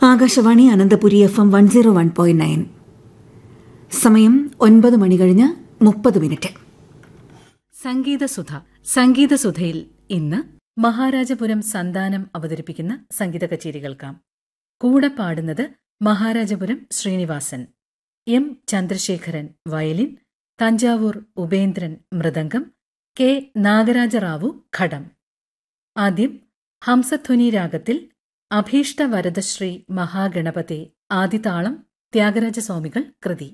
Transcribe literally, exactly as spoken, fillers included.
Akashvani Ananthapuri F M one zero one point nine. സമയം ഒൻപത് മണി കഴിഞ്ഞ് മുപ്പത് മിനിറ്റ്. സംഗീതസുധ. സംഗീതസുധയിൽ ഇന്ന് മഹാരാജപുരം സന്താനം അവതരിപ്പിക്കുന്ന സംഗീത കച്ചേരി കേൾക്കാം. കൂടെ പാടുന്നത് Maharajapuram Sreenivasan, M Chandrasekharan violin, Thanjavur Upendran mridangam, K നാഗരാജറാവു ഘടം. ആദ്യം ഹംസധ്വനി രാഗത്തിൽ അഭീഷ്ടവരദശ്രീ മഹാഗണപതേ ആദിതാളം ത്യാഗരാജസ്വാമികൾ കൃതി.